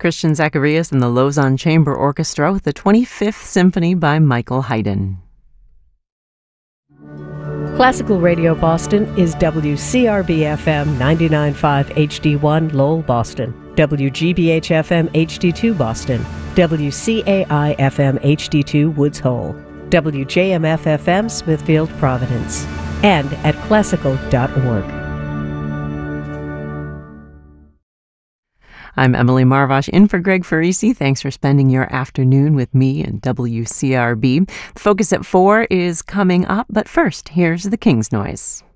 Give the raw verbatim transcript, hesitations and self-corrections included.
Christian Zacharias and the Lausanne Chamber Orchestra with the twenty-fifth Symphony by Michael Haydn. Classical Radio Boston is W C R B F M ninety-nine point five H D one Lowell, Boston, W G B H F M H D two Boston, W C A I F M H D two Woods Hole, W J M F F M Smithfield, Providence, and at classical dot org. I'm Emily Marvash in for Greg Farisi. Thanks for spending your afternoon with me and W C R B. Focus at four is coming up, but first, here's the King's Noise.